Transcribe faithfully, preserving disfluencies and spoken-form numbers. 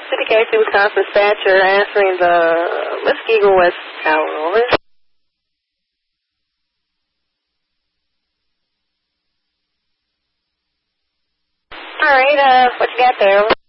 City K C, Wisconsin dispatcher answering the Muskego West Tower, over. All right, uh, what you got there?